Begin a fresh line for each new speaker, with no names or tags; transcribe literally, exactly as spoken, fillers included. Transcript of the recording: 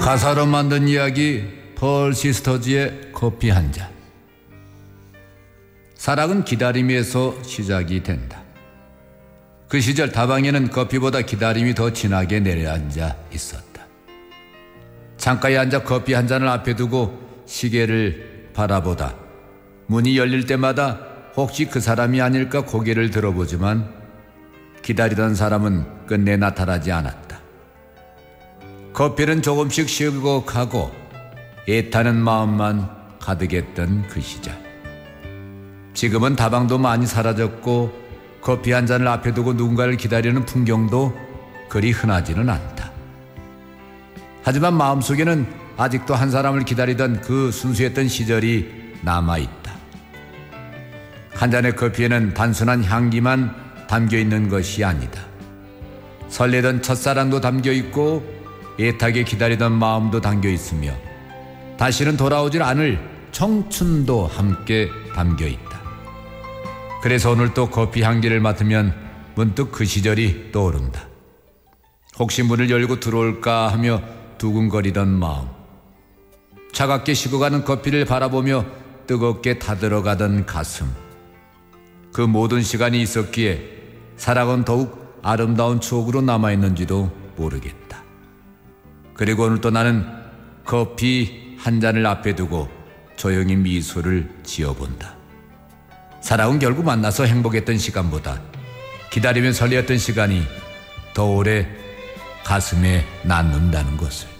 가사로 만든 이야기 펄 시스터즈의 커피 한 잔. 사랑은 기다림에서 시작이 된다. 그 시절 다방에는 커피보다 기다림이 더 진하게 내려앉아 있었다. 창가에 앉아 커피 한 잔을 앞에 두고 시계를 바라보다 문이 열릴 때마다 혹시 그 사람이 아닐까 고개를 들어보지만 기다리던 사람은 끝내 나타나지 않았다. 커피는 조금씩 식고 가고 애타는 마음만 가득했던 그 시절. 지금은 다방도 많이 사라졌고 커피 한 잔을 앞에 두고 누군가를 기다리는 풍경도 그리 흔하지는 않다. 하지만 마음속에는 아직도 한 사람을 기다리던 그 순수했던 시절이 남아있다. 한 잔의 커피에는 단순한 향기만 담겨있는 것이 아니다. 설레던 첫사랑도 담겨있고 애타게 기다리던 마음도 담겨있으며 다시는 돌아오질 않을 청춘도 함께 담겨있다. 그래서 오늘 또 커피 향기를 맡으면 문득 그 시절이 떠오른다. 혹시 문을 열고 들어올까 하며 두근거리던 마음, 차갑게 식어가는 커피를 바라보며 뜨겁게 타들어가던 가슴, 그 모든 시간이 있었기에 사랑은 더욱 아름다운 추억으로 남아있는지도 모르겠다. 그리고 오늘 또 나는 커피 한 잔을 앞에 두고 조용히 미소를 지어본다. 사랑은 결국 만나서 행복했던 시간보다 기다리며 설레었던 시간이 더 오래 가슴에 남는다는 것을.